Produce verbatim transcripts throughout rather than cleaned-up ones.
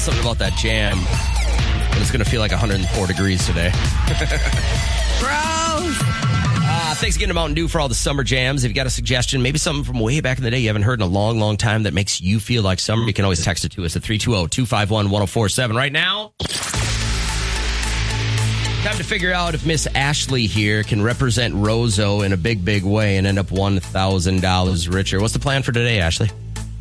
Something about that jam. But it's going to feel like one hundred four degrees today. Gross. Uh, thanks again to Mountain Dew for all the summer jams. If you got a suggestion, maybe something from way back in the day you haven't heard in a long, long time that makes you feel like summer, you can always text it to us at three two zero, two five one, one zero four seven. Right now, time to figure out if Miss Ashley here can represent Roseau in a big, big way and end up one thousand dollars richer. What's the plan for today, Ashley?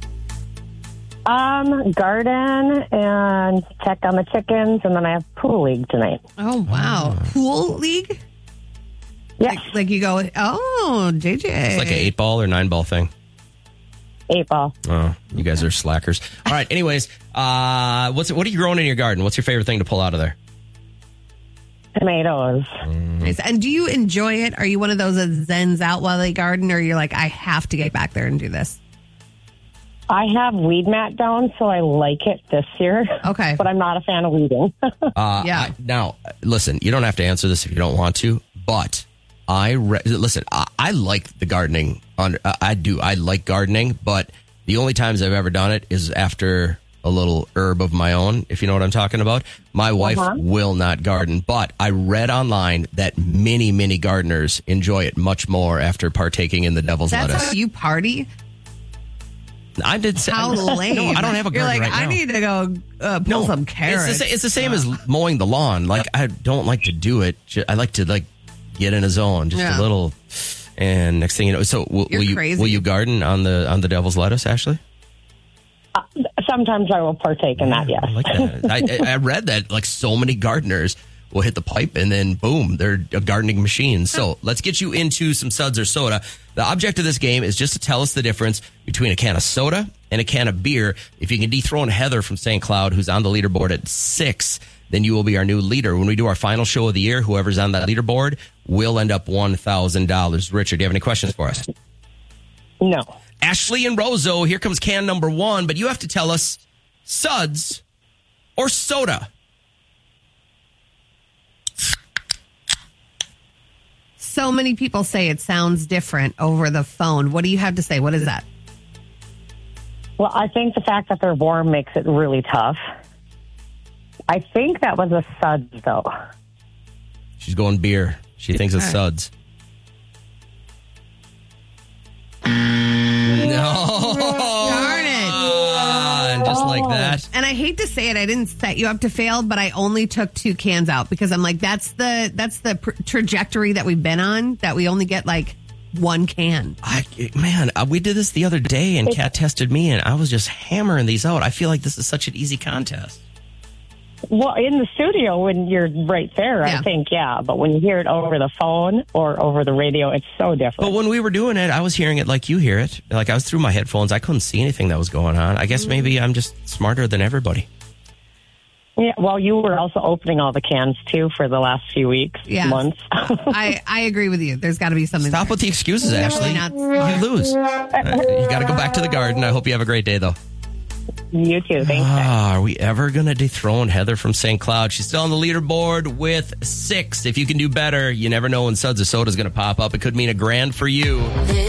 Um, garden and check on the chickens, and then I have pool league tonight. Oh, wow. Oh. Pool league? Yes. Like, like you go, oh, J J. It's like an eight ball or nine ball thing. Eight ball. Oh, you guys are slackers. All right. Anyways, uh, what's what are you growing in your garden? What's your favorite thing to pull out of there? Tomatoes. Mm. Nice. And do you enjoy it? Are you one of those that zens out while they garden, or you're like, I have to get back there and do this? I have weed mat down, so I like it this year. Okay. But I'm not a fan of weeding. uh, Yeah. I, now, listen, you don't have to answer this if you don't want to, but I re- listen. I, I like the gardening. On uh, I do. I like gardening, but the only times I've ever done it is after a little herb of my own. If you know what I'm talking about. My wife Uh-huh. will not garden, but I read online that many, many gardeners enjoy it much more after partaking in the devil's That's lettuce. how you party? I did. Say, How lame. No, I don't have a garden You're like, right I now. need to go uh, pull No, some It's carrots. the, sa- it's the same as mowing the lawn. Like, I don't like to do it. Ju- I like to, like, get in a zone, just Yeah. a little. And next thing you know, so will, You're will you crazy. will you garden on the on the devil's lettuce, Ashley? Uh, sometimes I will partake in that, yes. I like that. I, I I read that like so many gardeners will hit the pipe and then boom, they're a gardening machine. So let's get you into some suds or soda. The object of this game is just to tell us the difference between a can of soda and a can of beer. If you can dethrone Heather from Saint Cloud, who's on the leaderboard at six, then you will be our new leader. When we do our final show of the year, whoever's on that leaderboard will end up one thousand dollars. Richard, do you have any questions for us? No. Ashley and Roseau, here comes can number one, but you have to tell us suds or soda. So many people say it sounds different over the phone. What do you have to say? What is that? Well, I think the fact that they're warm makes it really tough. I think that was a suds, though. She's going beer. She thinks it's suds. No. Darn it. And just like that. And I hate to say it, I didn't set you up to fail, but I only took two cans out because I'm like, that's the that's the pr- trajectory that we've been on, that we only get like one can. I, man, uh, we did this the other day and Kat tested me and I was just hammering these out. I feel like this is such an easy contest. Well, in the studio, when you're right there, Yeah. I think, yeah. But when you hear it over the phone or over the radio, it's so different. But when we were doing it, I was hearing it like you hear it. Like I was through my headphones. I couldn't see anything that was going on. I guess maybe I'm just smarter than everybody. Yeah, well, you were also opening all the cans, too, for the last few weeks, Yeah. months. I, I agree with you. There's got to be something. Stop there. with the excuses, Ashley. not You lose. Uh, you got to go back to the garden. I hope you have a great day, though. You too. Thanks. Ah, are we ever going to dethrone Heather from Saint Cloud? She's still on the leaderboard with six. If you can do better, you never know when Suds of Soda is going to pop up. It could mean a grand for you.